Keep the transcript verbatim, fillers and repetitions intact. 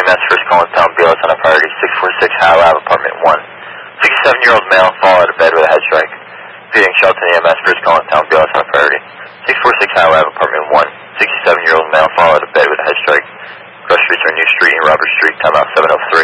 M S, first call in town, B L S on a priority, six four six Howe Ave, apartment one. sixty-seven-year-old male, fall out of bed with a head strike. Repeating, Shelton E M S, first call in town, B L S on a priority, six four six Howe Ave, apartment one. sixty-seven-year-old male, fall out of bed with a head strike. Cross streets are New Street and Robert Street, timeout seven oh three.